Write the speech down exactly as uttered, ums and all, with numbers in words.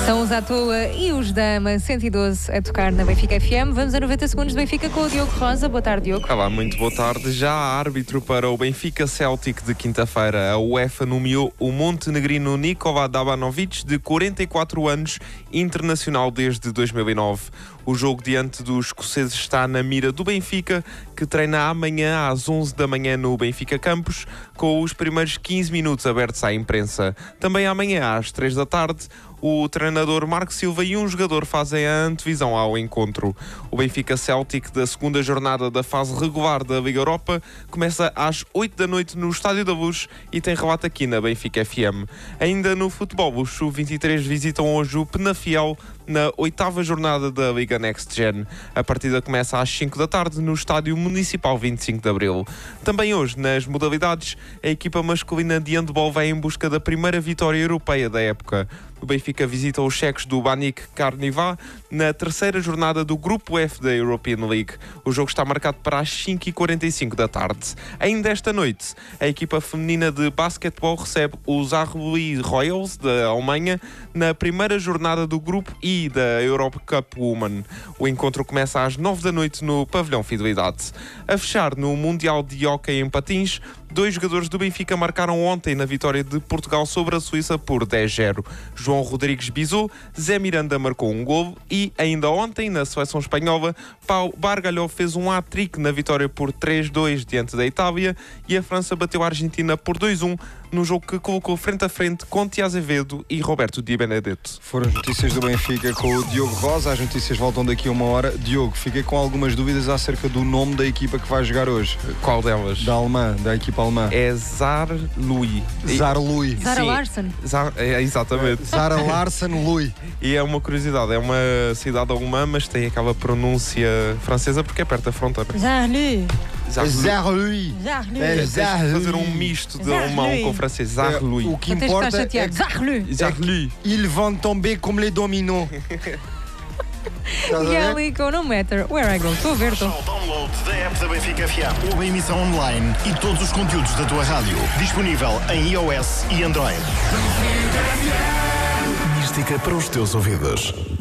São os à toa e os Dama cento e doze a tocar na Benfica F M. Vamos a noventa segundos de Benfica com o Diogo Rosa. Boa tarde, Diogo. Olá, muito boa tarde. Já há árbitro para o Benfica Celtic de quinta-feira. A UEFA nomeou o montenegrino Nikola Dabanovic, de quarenta e quatro anos, internacional desde dois mil e nove. O jogo diante dos escoceses está na mira do Benfica, que treina amanhã às onze da manhã no Benfica Campos, com os primeiros quinze minutos abertos à imprensa. Também amanhã às três da tarde, o treinador Marco Silva e um jogador fazem a antevisão ao encontro. O Benfica Celtic da segunda jornada da fase regular da Liga Europa começa às oito da noite no Estádio da Luz e tem rebate aqui na Benfica F M. Ainda no futebol, os sub vinte e três visitam hoje o Penafiel na oitava jornada da Liga Next Gen. A partida começa às cinco da tarde no Estádio Municipal vinte e cinco de Abril. Também hoje, nas modalidades, a equipa masculina de handball vai em busca da primeira vitória europeia da época. O Benfica visita os checos do Baník Karniva na terceira jornada do Grupo F da European League. O jogo está marcado para as cinco e quarenta e cinco da tarde. Ainda esta noite, a equipa feminina de basquetebol recebe os Saarlouis Royals da Alemanha na primeira jornada do Grupo I da Europe Cup Women. O encontro começa às nove da noite no Pavilhão Fidelidade. A fechar no Mundial de Hóquei em Patins, dois jogadores do Benfica marcaram ontem na vitória de Portugal sobre a Suíça por dez a zero. João Rodrigues bisou, Zé Miranda marcou um golo e, ainda ontem, na seleção espanhola, Pau Bargalhó fez um hat-trick na vitória por três a dois diante da Itália e a França bateu a Argentina por dois a um no jogo que colocou frente a frente Conte Azevedo e Roberto Di Benedetto. Foram as notícias do Benfica com o Diogo Rosa. As notícias voltam daqui a uma hora. Diogo, fiquei com algumas dúvidas acerca do nome da equipa que vai jogar hoje. Qual delas? Da alemã, da equipa alemã. É Saarlouis. Saarlouis. Zara Larsen. Zar, é, exatamente. Zara Larsen Louis. E é uma curiosidade, é uma cidade alemã, mas tem aquela pronúncia francesa porque é perto da fronteira. Zarlu. Saarlouis. Zarlu. É Tens de fazer um misto de alemão com francês. Saarlouis. O que Então tens de importa estar é chateado. que Zarlu. Saarlouis. ils vont tomber comme les dominos. Estás a ver? Kelly com No Matter Where I Go. Estou a ver, estou. O download da app da Benfica F M. Ou a emissão online e todos os conteúdos da tua rádio. Disponível em iOS e Android. Mística para os teus ouvidos.